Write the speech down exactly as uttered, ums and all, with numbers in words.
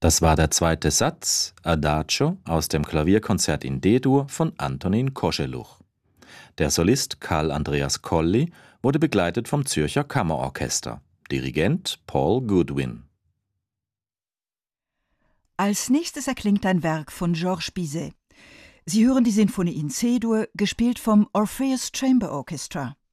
Das war der zweite Satz, Adagio, aus dem Klavierkonzert in D-Dur von Antonín Koscheluch. Der Solist Karl Andreas Colli wurde begleitet vom Zürcher Kammerorchester. Dirigent Paul Goodwin. Als nächstes erklingt ein Werk von Georges Bizet. Sie hören die Sinfonie in C-Dur, gespielt vom Orpheus Chamber Orchestra.